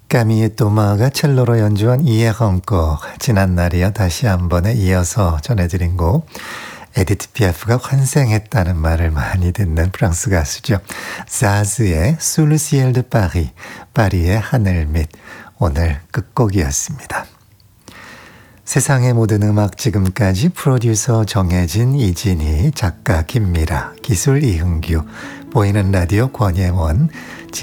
까미의 또마가 첼로로 연주한 이에헝곡, 지난날이여 다시 한 번에 이어서 전해드린 곡, 에디트 피아프가 환생했다는 말을 많이 듣는 프랑스 가수죠. 자즈의 Sous le ciel de Paris, 파리의 하늘 밑, 오늘 끝곡이었습니다. 세상의 모든 음악 지금까지 프로듀서 정혜진, 이진희, 작가 김미라, 기술 이흥규, 보이는 라디오 권예원,